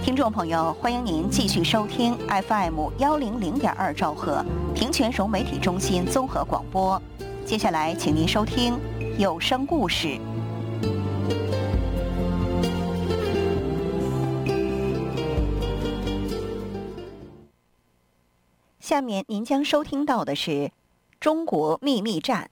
听众朋友，欢迎您继续收听 FM100.2兆赫平泉融媒体中心综合广播。接下来，请您收听有声故事。下面您将收听到的是《中国秘密战》。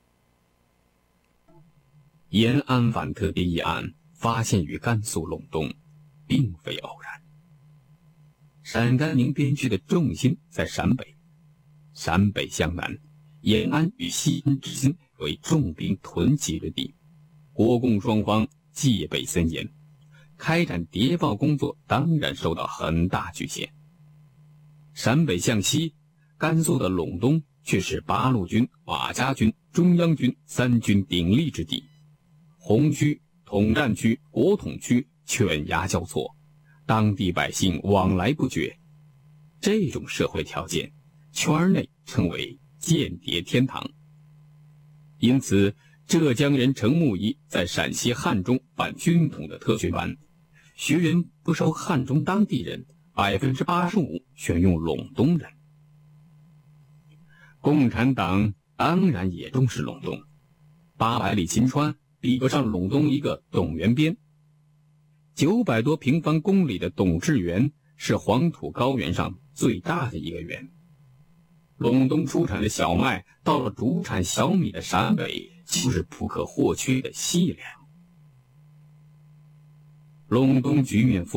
延安反特别议案发现于甘肃陇东，并非偶然。陕甘宁边区的重心在陕北，陕北向南，延安与西安之间为重兵囤积之地，国共双方戒备森严，开展谍报工作当然受到很大局限。陕北向西，甘肃的陇东却是八路军、瓦家军、中央军三军鼎立之地，红区、统战区、国统区犬牙交错，当地百姓往来不绝。这种社会条件，圈内称为间谍天堂。因此，浙江人程木仪在陕西汉中办军统的特训班，学员不收汉中当地人，85%选用陇东人。共产党当然也重视陇东，800里秦川比不上陇东一个董源边，900多平方公里的董志园是黄土高原上最大的一个园。陇东出产的小麦到了主产小米的陕北，就是不可或缺的细粮。陇东局面